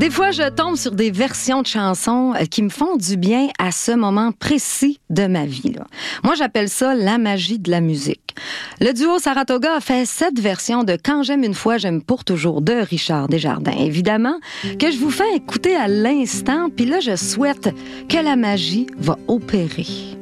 Des fois, je tombe sur des versions de chansons qui me font du bien à ce moment précis de ma vie, là. Moi, j'appelle ça la magie de la musique. Le duo Saratoga a fait cette version de Quand j'aime une fois, j'aime pour toujours de Richard Desjardins. Évidemment, que je vous fais écouter à l'instant, puis là, je souhaite que la magie va opérer.